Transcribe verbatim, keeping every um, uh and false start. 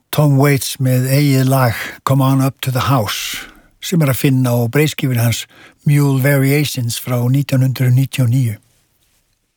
Tom Waits með eigið lag Come On Up to the House sem er að finna á breiðskífunni hans Mule Variations frá nítján hundruð níutíu og níu.